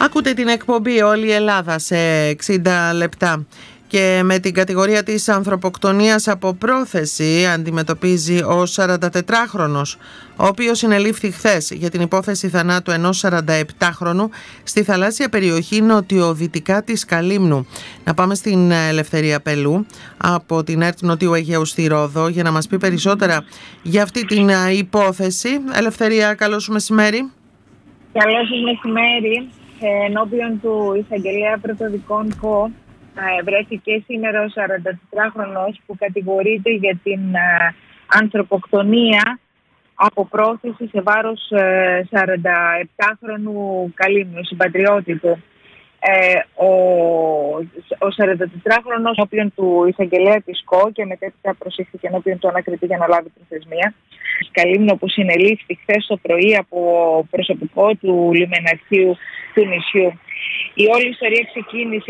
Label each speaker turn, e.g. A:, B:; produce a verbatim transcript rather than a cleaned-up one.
A: Ακούτε την εκπομπή «Όλη η Ελλάδα» σε εξήντα λεπτά και με την κατηγορία της ανθρωποκτονίας από πρόθεση αντιμετωπίζει ο σαραντατετράχρονος, ο οποίος συνελήφθη χθες για την υπόθεση θανάτου ενός σαρανταεπτάχρονου στη θαλάσσια περιοχή νοτιοδυτικά της Καλύμνου. Να πάμε στην Ελευθερία Πελού από την ΕΡΤ Νοτιού Αιγαίου στη Ρόδο για να μας πει περισσότερα για αυτή την υπόθεση. Ελευθερία, καλό σου μεσημέρι.
B: Καλό σας μεσημέρι. Ενώπιον του εισαγγελέα πρωτοδικών ΚΟ βρέθηκε σήμερα ο σαραντατετράχρονος που κατηγορείται για την ανθρωποκτονία από πρόθεση σε βάρος σαρανταεπτάχρονου Καλύμνου, συμπατριώτη του. Ε, ο, ο σαραντατετράχρονος ενώπιον του εισαγγελέα της ΚΟ και μετέπειτα προσήχθηκε ενώπιον του ανακριτή για να λάβει την θεσμία της Καλύμνου, που συνελήφθη χθες το πρωί από προσωπικό του λιμεναρχείου του νησιού. Η όλη ιστορία ξεκίνησε